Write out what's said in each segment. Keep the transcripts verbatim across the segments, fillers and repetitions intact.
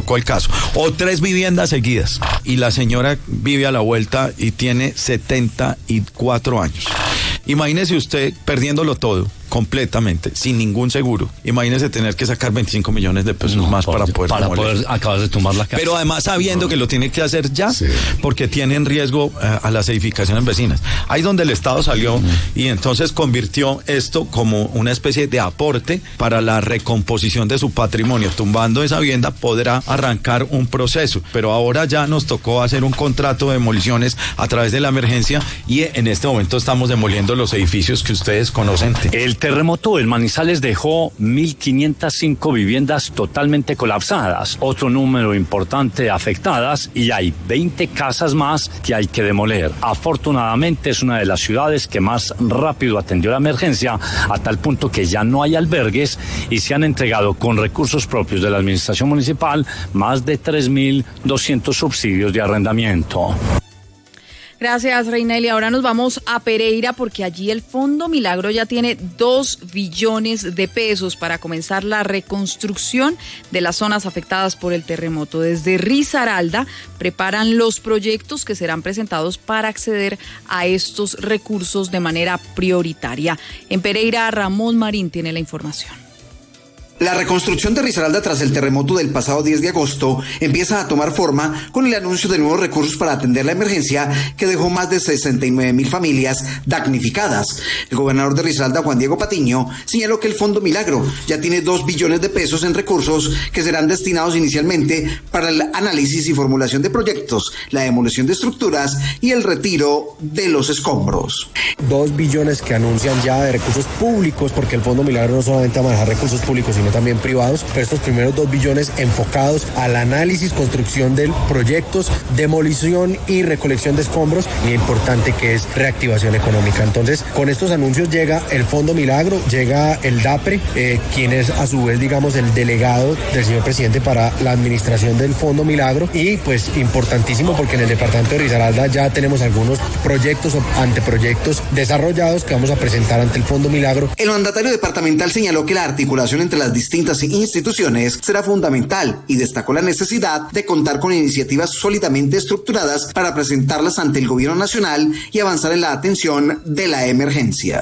tocó el caso. O tres viviendas seguidas. Y la señora vive a la vuelta y tiene setenta y cuatro años. Imagínese usted perdiéndolo todo, completamente, sin ningún seguro. Imagínese tener que sacar veinticinco millones de pesos no, más para poder para poder acabar de tumbar la casa. Pero además sabiendo no. que lo tiene que hacer ya, sí. porque tiene en riesgo uh, a las edificaciones vecinas. Ahí es donde el Estado salió mm. y entonces convirtió esto como una especie de aporte para la recomposición de su patrimonio. Tumbando esa vivienda podrá arrancar un proceso, pero ahora ya nos tocó hacer un contrato de demoliciones a través de la emergencia y en este momento estamos demoliendo los edificios que ustedes conocen. El terremoto del Manizales dejó mil quinientas cinco viviendas totalmente colapsadas, otro número importante de afectadas y hay veinte casas más que hay que demoler. Afortunadamente es una de las ciudades que más rápido atendió la emergencia a tal punto que ya no hay albergues y se han entregado con recursos propios de la administración municipal más de tres mil doscientos subsidios de arrendamiento. Gracias, Reinelli. Ahora nos vamos a Pereira porque allí el Fondo Milagro ya tiene dos billones de pesos para comenzar la reconstrucción de las zonas afectadas por el terremoto. Desde Risaralda preparan los proyectos que serán presentados para acceder a estos recursos de manera prioritaria. En Pereira, Ramón Marín tiene la información. La reconstrucción de Risaralda tras el terremoto del pasado diez de agosto empieza a tomar forma con el anuncio de nuevos recursos para atender la emergencia que dejó más de sesenta y nueve mil familias damnificadas. El gobernador de Risaralda, Juan Diego Patiño, señaló que el Fondo Milagro ya tiene dos billones de pesos en recursos que serán destinados inicialmente para el análisis y formulación de proyectos, la demolición de estructuras y el retiro de los escombros. Dos billones que anuncian ya de recursos públicos, porque el Fondo Milagro no solamente va a manejar recursos públicos, sino también privados, pero estos primeros dos billones enfocados al análisis, construcción de proyectos, demolición y recolección de escombros, y importante que es reactivación económica. Entonces, con estos anuncios llega el Fondo Milagro, llega el DAPRE, eh, quien es a su vez, digamos, el delegado del señor presidente para la administración del Fondo Milagro, y pues importantísimo porque en el departamento de Risaralda ya tenemos algunos proyectos o anteproyectos desarrollados que vamos a presentar ante el Fondo Milagro. El mandatario departamental señaló que la articulación entre las distintas instituciones será fundamental y destacó la necesidad de contar con iniciativas sólidamente estructuradas para presentarlas ante el gobierno nacional y avanzar en la atención de la emergencia.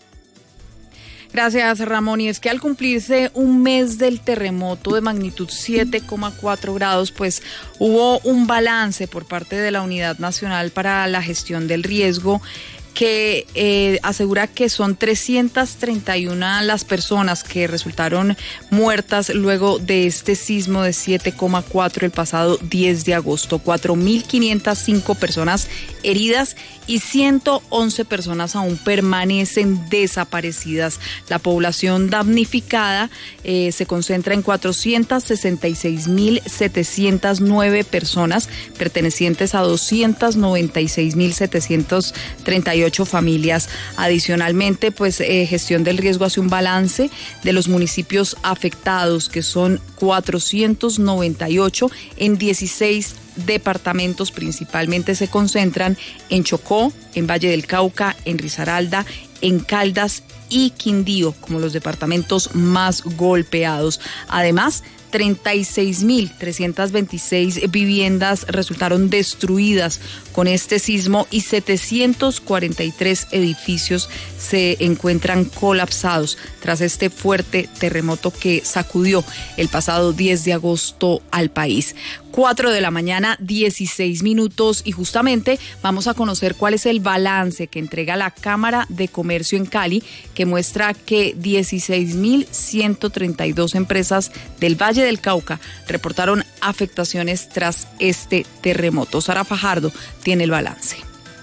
Gracias, Ramón. Y es que al cumplirse un mes del terremoto de magnitud siete coma cuatro grados, pues hubo un balance por parte de la Unidad Nacional para la Gestión del Riesgo que eh, asegura que son trescientas treinta y una las personas que resultaron muertas luego de este sismo de siete coma cuatro el pasado diez de agosto, cuatro mil quinientas cinco personas heridas y ciento once personas aún permanecen desaparecidas. La población damnificada eh, se concentra en cuatrocientas sesenta y seis mil setecientas nueve personas pertenecientes a doscientas noventa y seis mil setecientos treinta y ocho familias. Adicionalmente, pues eh, Gestión del Riesgo hace un balance de los municipios afectados, que son cuatrocientos noventa y ocho en dieciséis departamentos. Principalmente se concentran en Chocó, en Valle del Cauca, en Risaralda, en Caldas y Quindío como los departamentos más golpeados. Además, treinta y seis mil trescientas veintiséis viviendas resultaron destruidas con este sismo y setecientos cuarenta y tres edificios se encuentran colapsados tras este fuerte terremoto que sacudió el pasado diez de agosto al país. cuatro de la mañana, dieciséis minutos, y justamente vamos a conocer cuál es el balance que entrega la Cámara de Comercio en Cali, que muestra que dieciséis mil ciento treinta y dos empresas del Valle del Cauca reportaron afectaciones tras este terremoto. Sara Fajardo tiene el balance.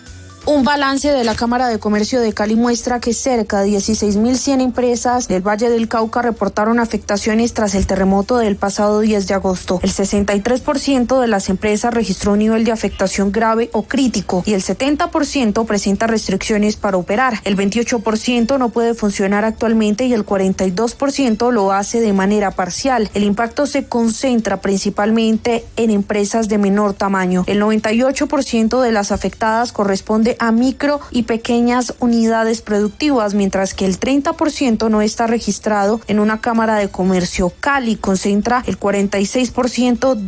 Un balance de la Cámara de Comercio de Cali muestra que cerca de dieciséis mil cien empresas del Valle del Cauca reportaron afectaciones tras el terremoto del pasado diez de agosto. El sesenta y tres por ciento de las empresas registró un nivel de afectación grave o crítico y el setenta por ciento presenta restricciones para operar. El veintiocho por ciento no puede funcionar actualmente y el cuarenta y dos por ciento lo hace de manera parcial. El impacto se concentra principalmente en empresas de menor tamaño. El noventa y ocho por ciento de las afectadas corresponde a micro y pequeñas unidades productivas, mientras que el treinta por ciento no está registrado en una Cámara de Comercio. Cali concentra el cuarenta y seis por ciento